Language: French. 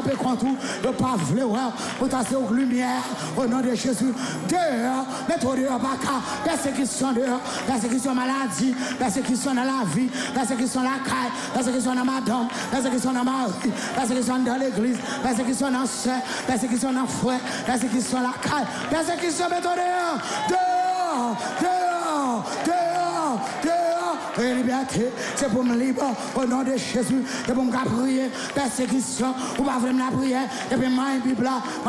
camper contre vous, de pas vouloir, pour tasser aux lumières, au nom de Jésus. Dehors, mettez dehors, baka, persécution dehors, persécution maladie, persécution dans la vie, persécution dans la caille, persécution dans madame, persécution dans ma vie, persécution dans l'église, persécution dans soeur, persécution dans frère, persécution dans la caille, persécution, mettez dehors, dehors, dehors, dehors, dehors. Et liberté, c'est pour me libérer au nom de Jésus, c'est pour me prier, persécution, ou pas vraiment la prière, et puis ma Bible là.